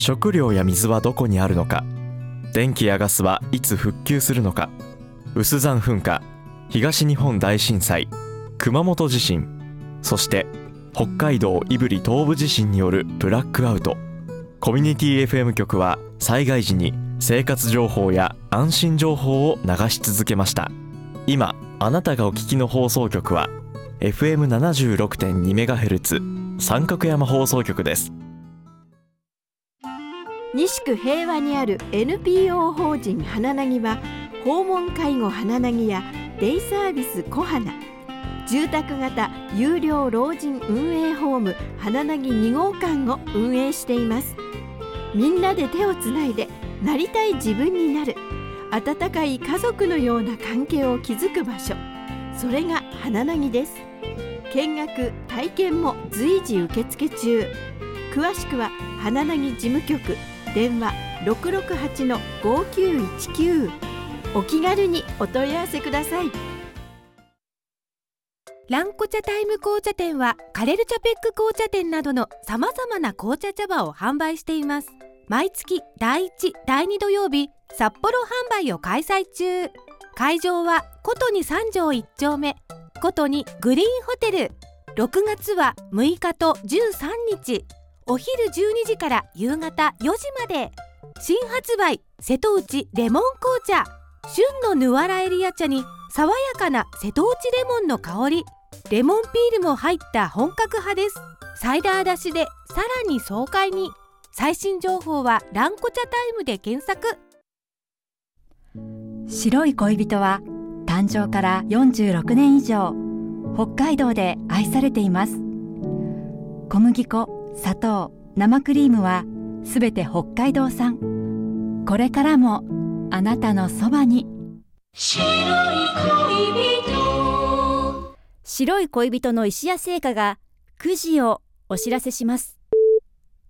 食料や水はどこにあるのか、電気やガスはいつ復旧するのか、有珠山噴火、東日本大震災、熊本地震、そして北海道胆振東部地震によるブラックアウト。コミュニティ FM 局は災害時に生活情報や安心情報を流し続けました。今あなたがお聞きの放送局は FM76.2MHz 三角山放送局です。 西区平和にある NPO 法人花なぎは、訪問介護花なぎやデイサービス小花、住宅型有料老人運営ホーム花なぎ2号館を運営しています。みんなで手をつないでなりたい自分になる、温かい家族のような関係を築く場所、それが花なぎです。見学体験も随時受付中。詳しくは花なぎ事務局、電話 668-5919、 お気軽にお問い合わせください。 ランコ茶タイム紅茶店はカレルチャペック紅茶店などのさまざまな紅茶茶葉を販売しています。毎月第1、第2土曜日、札幌販売を開催中。会場はことに3条1丁目、ことにグリーンホテル。6月は6日と13日、お昼12時から夕方4時まで。新発売瀬戸内レモン紅茶。旬のヌアラエリア茶に爽やかな瀬戸内レモンの香り、レモンピールも入った本格派です。サイダー出しでさらに爽快に。最新情報はランコ茶タイムで検索。 白い恋人は誕生から46年以上、北海道で愛されています。小麦粉、砂糖、生クリームはすべて北海道産。これからもあなたのそばに。 白い恋人の石屋製菓が9時をお知らせします。